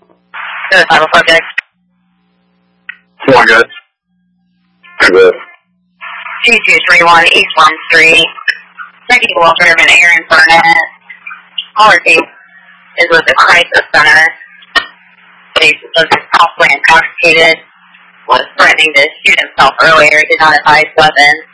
Suicidal subject. More good. Good. 2231 East Elm Street. Deputy Walter Urban Aaron Burnett. Caller case is with the Crisis Center. Case was possibly intoxicated. Was threatening to shoot himself earlier. Did not advise weapon.